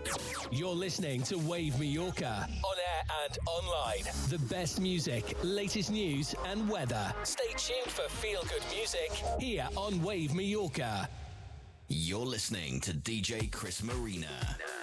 You're listening to Wave Mallorca, on air and online. The best music, latest news and weather. Stay tuned for feel-good music here on Wave Mallorca. You're listening to DJ Chris Marina.